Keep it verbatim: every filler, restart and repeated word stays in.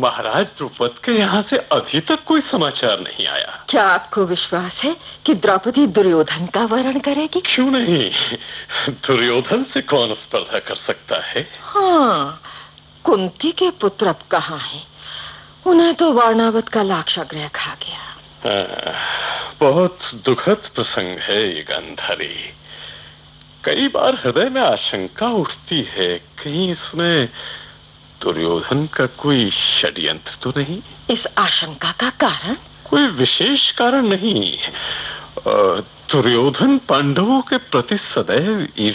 महाराज द्रुपद के यहाँ से अभी तक कोई समाचार नहीं आया। क्या आपको विश्वास है कि द्रौपदी दुर्योधन का वरण करेगी? क्यों नहीं, दुर्योधन से कौन स्पर्धा कर सकता है? हाँ, कुंती के पुत्र अब कहाँ हैं? उन्हें तो वारणावत का लाक्षागृह खा गया। आ, बहुत दुखद प्रसंग है ये गांधारी। कई बार हृदय में आशंका उठती है, कहीं इसमें दुर्योधन का कोई षड्यंत्र तो नहीं? इस आशंका का कारण? कोई विशेष कारण नहीं। दुर्योधन पांडवों के प्रति सदैव